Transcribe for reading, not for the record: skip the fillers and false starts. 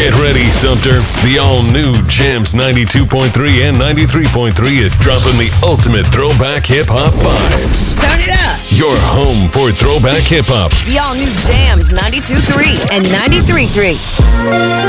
Get ready, Sumter. The all-new Jams 92.3 and 93.3 is dropping the ultimate throwback hip-hop vibes. Turn it up. Your home for throwback hip-hop. The all-new Jams 92.3 and 93.3.